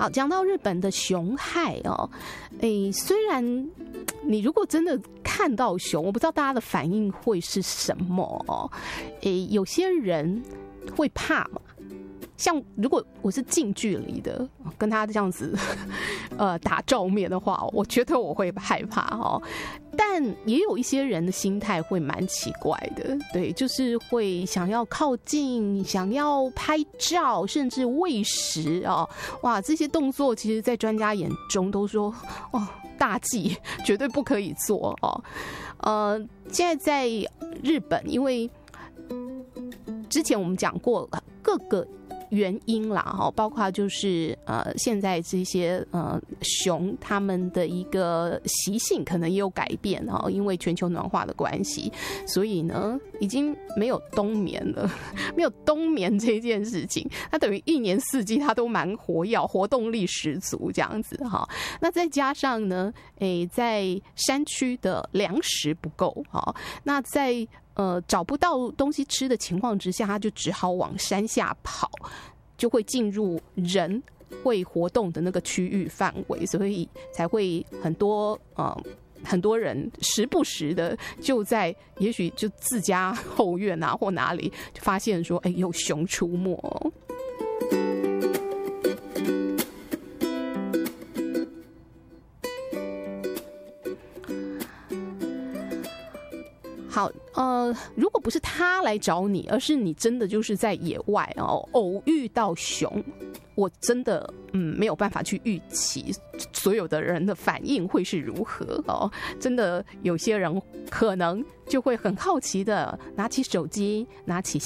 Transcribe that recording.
好，讲到日本的熊害哦，虽然你如果真的看到熊，我不知道大家的反应会是什么哦。有些人会怕嘛，像如果我是近距离的跟他这样子打照面的话，我觉得我会害怕哦。但也有一些人的心态会蛮奇怪的，对，就是会想要靠近，想要拍照，甚至喂食哦。哇，这些动作其实在专家眼中都说哦，大忌，绝对不可以做哦。现在在日本，因为之前我们讲过各个原因啦，包括就是现在这些熊它们的一个习性可能也有改变哦，因为全球暖化的关系，所以呢已经没有冬眠了，没有冬眠这件事情，它等于一年四季它都蛮活跃，活动力十足这样子哈。那再加上呢，在山区的粮食不够哈，那在找不到东西吃的情况之下，他就只好往山下跑，就会进入人会活动的那个区域范围，所以才会很多人时不时的就在也许就自家后院啊或哪里就发现说，有熊出没哦。好，如果不是他来找你，而是你真的就是在野外哦，偶遇到熊，我真的没有办法去预期所有的人的反应会是如何哦。真的有些人可能就会很好奇的拿起手机，拿起